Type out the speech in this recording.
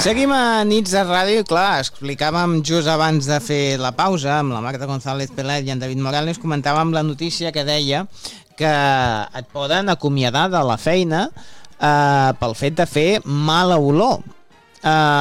Seguim a Nits de Ràdio i clar, explicàvem just abans de fer la pausa amb la Magda González Pelet i en David Morales, comentàvem la notícia que deia que et poden acomiadar de la feina pel fet de fer mala olor.